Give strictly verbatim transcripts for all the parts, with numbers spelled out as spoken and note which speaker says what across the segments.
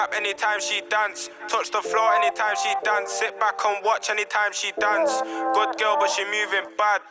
Speaker 1: Anytime she dance, touch the floor anytime she dance, sit back and watch anytime she dance. Good girl, but she moving bad.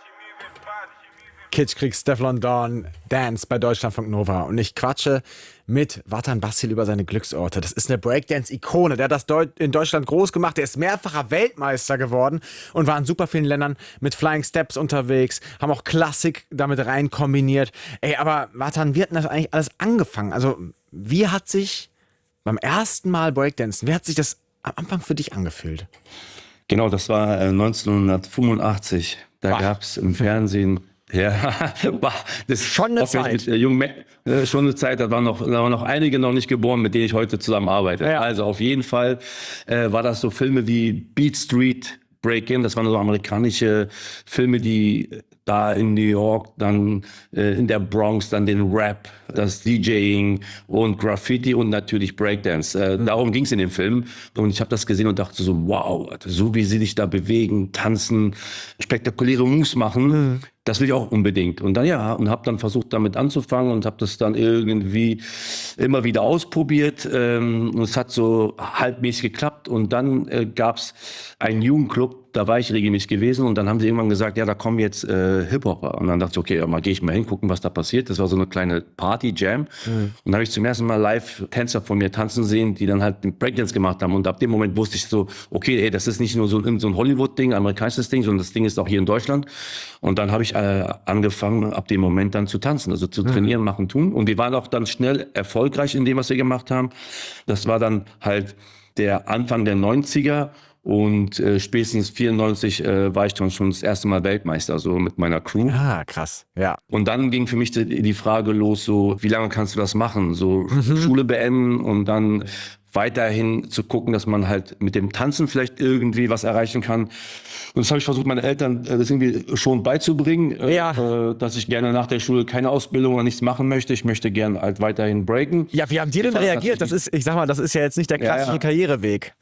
Speaker 2: Kitschkrieg, Stefflon Don, Dance bei Deutschlandfunk Nova. Und ich quatsche mit Vatan Bassil über seine Glücksorte. Das ist eine Breakdance-Ikone. Der hat das Deu- in Deutschland groß gemacht. Der ist mehrfacher Weltmeister geworden und war in super vielen Ländern mit Flying Steps unterwegs. Haben auch Klassik damit rein kombiniert. Ey, aber Vatan, wie hat denn das eigentlich alles angefangen? Also, wie hat sich beim ersten Mal Breakdancen, wie hat sich das am Anfang für dich angefühlt?
Speaker 3: Genau, das war äh, neunzehnhundertfünfundachtzig. Da gab es im Fernsehen... Ja, das ist
Speaker 2: schon eine Zeit.
Speaker 3: Mit, äh, jungen, äh, schon eine Zeit, da waren, noch, da waren noch einige noch nicht geboren, mit denen ich heute zusammenarbeite. Ja. Also auf jeden Fall äh, war das so Filme wie Beat Street Break-In, das waren so amerikanische Filme, die da in New York, dann äh, in der Bronx, dann den Rap, das DJing und Graffiti und natürlich Breakdance. Äh, mhm. Darum ging es in dem Film. Und ich habe das gesehen und dachte so, wow, so wie sie sich da bewegen, tanzen, spektakuläre Moves machen, mhm. das will ich auch unbedingt. Und dann ja, und habe dann versucht damit anzufangen und habe das dann irgendwie immer wieder ausprobiert. Ähm, und es hat so halbmäßig geklappt. Und dann äh, gab es einen Jugendclub, da war ich regelmäßig gewesen und dann haben sie irgendwann gesagt, ja, da kommen jetzt äh, Hip-Hopper. Und dann dachte ich, okay, ja, mal gehe ich mal hin, gucken, was da passiert. Das war so eine kleine Party-Jam. Mhm. Und dann habe ich zum ersten Mal live Tänzer von mir tanzen sehen, die dann halt den Breakdance gemacht haben. Und ab dem Moment wusste ich so, okay, ey, das ist nicht nur so, so ein Hollywood-Ding, amerikanisches Ding, sondern das Ding ist auch hier in Deutschland. Und dann habe ich äh, angefangen, ab dem Moment dann zu tanzen, also zu trainieren, mhm. machen, tun. Und wir waren auch dann schnell erfolgreich in dem, was wir gemacht haben. Das war dann halt der Anfang der neunziger. Und äh, spätestens vierundneunzig äh, war ich dann schon das erste Mal Weltmeister, so mit meiner Crew.
Speaker 2: Ah, krass, ja.
Speaker 3: Und dann ging für mich die, die Frage los, so, wie lange kannst du das machen? So mhm. Schule beenden und dann weiterhin zu gucken, dass man halt mit dem Tanzen vielleicht irgendwie was erreichen kann. Und das habe ich versucht, meinen Eltern äh, das irgendwie schon beizubringen,
Speaker 2: ja.
Speaker 3: äh, dass ich gerne nach der Schule keine Ausbildung oder nichts machen möchte. Ich möchte gerne halt weiterhin breaken.
Speaker 2: Ja, wie haben die denn reagiert? Das ist, ich sag mal, das ist ja jetzt nicht der klassische ja, ja. Karriereweg.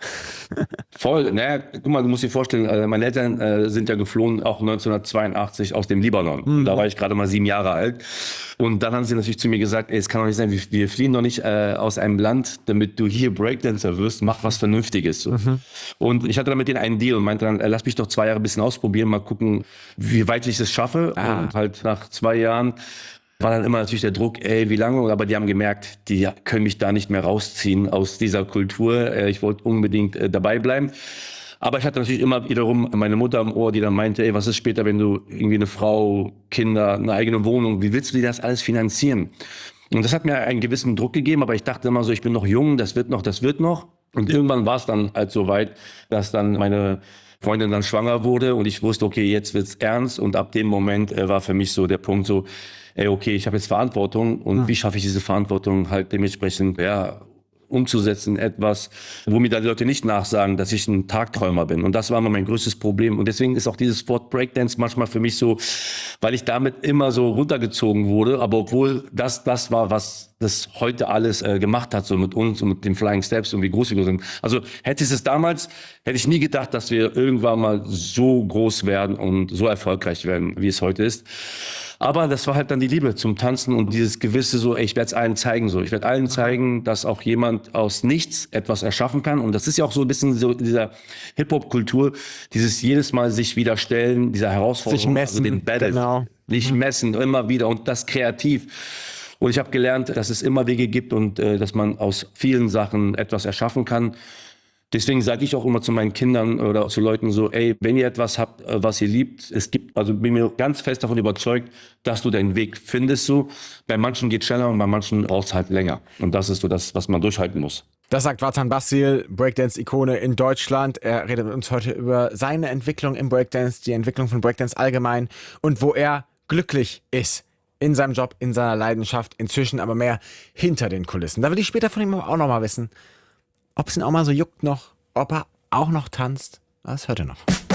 Speaker 3: Voll, naja, guck mal, du musst dir vorstellen, äh, meine Eltern äh, sind ja geflohen, auch neunzehnhundertzweiundachtzig aus dem Libanon. Mhm. Da war ich gerade mal sieben Jahre alt. Und dann haben sie natürlich zu mir gesagt, ey, es kann doch nicht sein, wir, wir fliehen doch nicht äh, aus einem Land, damit du hier Breakdancer wirst, mach was Vernünftiges. So. Mhm. Und ich hatte dann mit denen einen Deal und meinte dann, äh, lass mich doch zwei Jahre ein bisschen ausprobieren, mal gucken, wie weit ich das schaffe. Ah. Und halt nach zwei Jahren war dann immer natürlich der Druck, ey, wie lange? Aber die haben gemerkt, die können mich da nicht mehr rausziehen aus dieser Kultur. Äh, ich wollte unbedingt äh, dabei bleiben. Aber ich hatte natürlich immer wiederum meine Mutter am Ohr, die dann meinte, ey, was ist später, wenn du irgendwie eine Frau, Kinder, eine eigene Wohnung, wie willst du dir das alles finanzieren? Und das hat mir einen gewissen Druck gegeben, aber ich dachte immer so, ich bin noch jung, das wird noch, das wird noch. Und irgendwann war es dann halt so weit, dass dann meine Freundin dann schwanger wurde und ich wusste, okay, jetzt wird's ernst. Und ab dem Moment äh, war für mich so der Punkt so, ey, okay, ich habe jetzt Verantwortung und ja. wie schaffe ich diese Verantwortung halt dementsprechend, ja, umzusetzen, etwas, wo mir da die Leute nicht nachsagen, dass ich ein Tagträumer bin. Und das war immer mein größtes Problem. Und deswegen ist auch dieses Wort Breakdance manchmal für mich so, weil ich damit immer so runtergezogen wurde, aber obwohl das das war, was das heute alles äh, gemacht hat, so mit uns und mit den Flying Steps und wie groß wir sind. Also hätte ich es damals, hätte ich nie gedacht, dass wir irgendwann mal so groß werden und so erfolgreich werden, wie es heute ist. Aber das war halt dann die Liebe zum Tanzen und dieses gewisse so, ey, ich werde es allen zeigen, so. Ich werde allen zeigen, dass auch jemand aus nichts etwas erschaffen kann. Und das ist ja auch so ein bisschen so dieser Hip-Hop-Kultur, dieses jedes Mal sich wieder stellen, dieser Herausforderung,
Speaker 2: sich messen,
Speaker 3: also den Battle,
Speaker 2: genau.
Speaker 3: nicht messen, immer wieder und das kreativ. Und ich habe gelernt, dass es immer Wege gibt und äh, dass man aus vielen Sachen etwas erschaffen kann. Deswegen sage ich auch immer zu meinen Kindern oder zu Leuten so, ey, wenn ihr etwas habt, was ihr liebt, es gibt, also bin mir ganz fest davon überzeugt, dass du deinen Weg findest so. Bei manchen geht schneller und bei manchen braucht es halt länger. Und das ist so das, was man durchhalten muss.
Speaker 2: Das sagt Vatan Bassil, Breakdance-Ikone in Deutschland. Er redet mit uns heute über seine Entwicklung im Breakdance, die Entwicklung von Breakdance allgemein und wo er glücklich ist. In seinem Job, in seiner Leidenschaft, inzwischen aber mehr hinter den Kulissen. Da will ich später von ihm auch noch mal wissen, ob es ihn auch mal so juckt noch, ob er auch noch tanzt. Das hört ihr noch.